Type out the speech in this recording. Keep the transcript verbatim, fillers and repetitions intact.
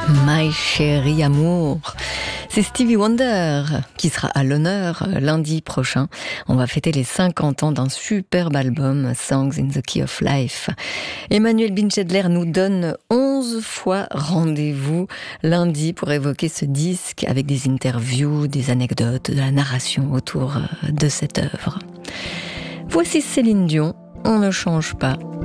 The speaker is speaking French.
My chéri amour. C'est Stevie Wonder qui sera à l'honneur lundi prochain. On va fêter les cinquante ans d'un superbe album, Songs in the Key of Life. Emmanuel Binchedler nous donne onze fois rendez-vous lundi pour évoquer ce disque avec des interviews, des anecdotes, de la narration autour de cette œuvre. Voici Céline Dion, On ne change pas.